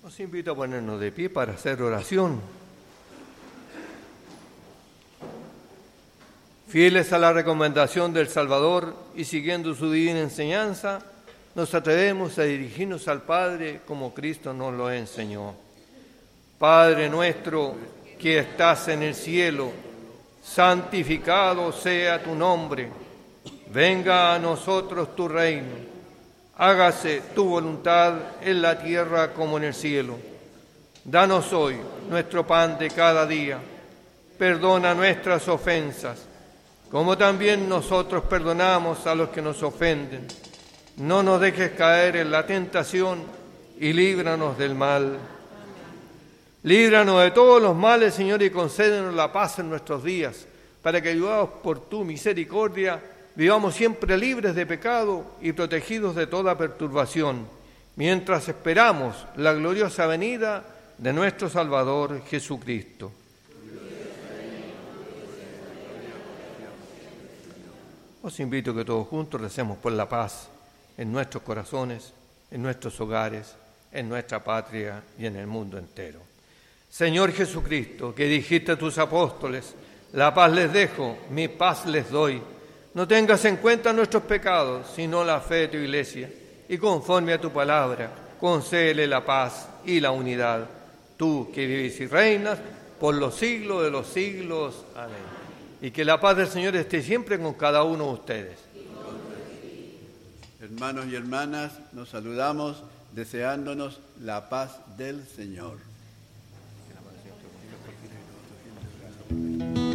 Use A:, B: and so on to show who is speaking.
A: Os invito a ponernos de pie para hacer oración. Fieles a la recomendación del Salvador y siguiendo su divina enseñanza, nos atrevemos a dirigirnos al Padre como Cristo nos lo enseñó. Padre nuestro que estás en el cielo, santificado sea tu nombre. Venga a nosotros tu reino. Hágase tu voluntad en la tierra como en el cielo. Danos hoy nuestro pan de cada día. Perdona nuestras ofensas, como también nosotros perdonamos a los que nos ofenden. No nos dejes caer en la tentación y líbranos del mal. Líbranos de todos los males, Señor, y concédenos la paz en nuestros días, para que, ayudados por tu misericordia, vivamos siempre libres de pecado y protegidos de toda perturbación, mientras esperamos la gloriosa venida de nuestro Salvador Jesucristo. Os invito a que todos juntos recemos por la paz en nuestros corazones, en nuestros hogares, en nuestra patria y en el mundo entero. Señor Jesucristo, que dijiste a tus apóstoles, la paz les dejo, mi paz les doy. No tengas en cuenta nuestros pecados, sino la fe de tu Iglesia, y conforme a tu palabra, concédele la paz y la unidad. Tú que vives y reinas por los siglos de los siglos. Amén. Y que la paz del Señor esté siempre con cada uno de ustedes.
B: Hermanos y hermanas, nos saludamos deseándonos la paz del Señor.